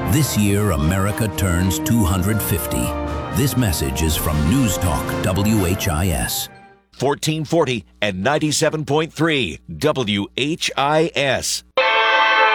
This year, America turns 250. This message is from News Talk WHIS. 1440 and 97.3 WHIS.